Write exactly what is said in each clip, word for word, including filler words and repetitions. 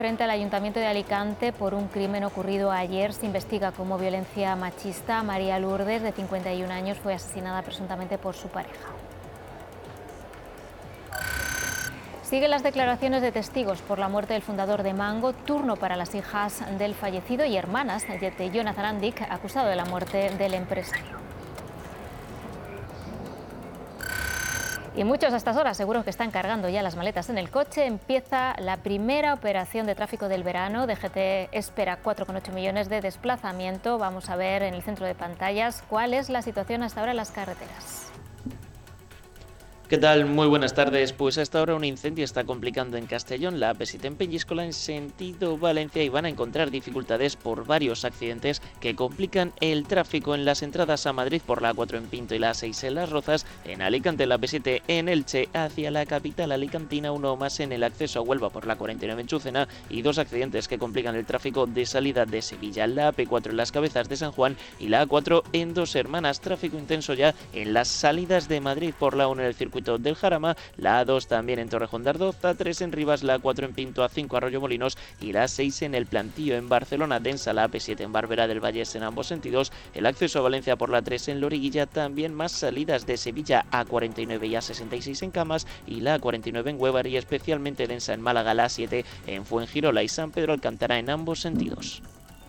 Frente al Ayuntamiento de Alicante por un crimen ocurrido ayer. Se investiga como violencia machista. María Lourdes, de cincuenta y un años, fue asesinada presuntamente por su pareja. Siguen las declaraciones de testigos por la muerte del fundador de Mango. Turno para las hijas del fallecido y hermanas de Jonathan Andic, acusado de la muerte del empresario. Y muchos a estas horas seguro que están cargando ya las maletas en el coche. Empieza la primera operación de tráfico del verano. D G T espera cuatro coma ocho millones de desplazamiento. Vamos a ver en el centro de pantallas cuál es la situación hasta ahora en las carreteras. ¿Qué tal? Muy buenas tardes. Pues hasta ahora un incendio está complicando en Castellón la A P siete en Peñíscola en sentido Valencia y van a encontrar dificultades por varios accidentes que complican el tráfico en las entradas a Madrid por la A cuatro en Pinto y la A seis en Las Rozas, en Alicante la A P siete en Elche hacia la capital alicantina, uno más en el acceso a Huelva por la cuarenta y nueve en Chucena y dos accidentes que complican el tráfico de salida de Sevilla, la A P cuatro en Las Cabezas de San Juan y la A cuatro en Dos Hermanas. Tráfico intenso ya en las salidas de Madrid por la uno en el circuito del Jarama, la A dos también en Torrejón de Ardoz, A tres en Rivas, la A cuatro en Pinto, A cinco Arroyo Molinos y la A seis en el Plantío en Barcelona. Densa la A P siete en Barberá del Vallés en ambos sentidos, el acceso a Valencia por la A tres en Loriguilla, también más salidas de Sevilla, A cuarenta y nueve y A sesenta y seis en Camas y la A cuarenta y nueve en Huevar, y especialmente densa en Málaga la A siete en Fuengirola y San Pedro Alcántara en ambos sentidos.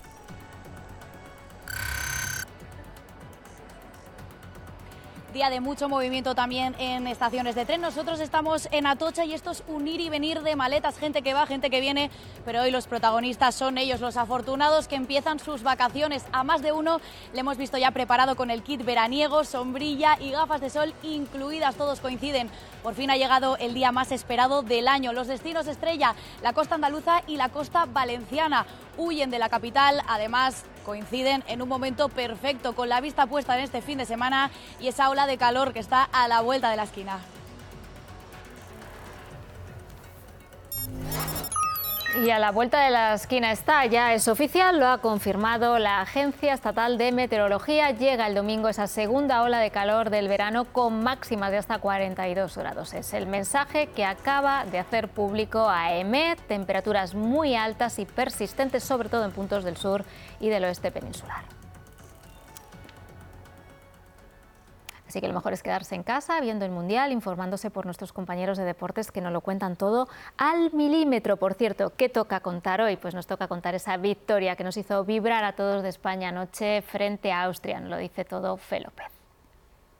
Día de mucho movimiento también en estaciones de tren. Nosotros estamos en Atocha y esto es un ir y venir de maletas, gente que va, gente que viene, pero hoy los protagonistas son ellos, los afortunados que empiezan sus vacaciones. A más de uno le hemos visto ya preparado con el kit veraniego, sombrilla y gafas de sol incluidas, todos coinciden. Por fin ha llegado el día más esperado del año. Los destinos estrella, la costa andaluza y la costa valenciana, huyen de la capital, además coinciden en un momento perfecto, con la vista puesta en este fin de semana y esa ola de calor que está a la vuelta de la esquina. Y a la vuelta de la esquina está, ya es oficial, lo ha confirmado la Agencia Estatal de Meteorología. Llega el domingo esa segunda ola de calor del verano con máximas de hasta cuarenta y dos grados. Es el mensaje que acaba de hacer público A E M E T. Temperaturas muy altas y persistentes, sobre todo en puntos del sur y del oeste peninsular. Así que lo mejor es quedarse en casa, viendo el Mundial, informándose por nuestros compañeros de deportes que nos lo cuentan todo al milímetro. Por cierto, ¿qué toca contar hoy? Pues nos toca contar esa victoria que nos hizo vibrar a todos de España anoche frente a Austria. Nos lo dice todo Fe López.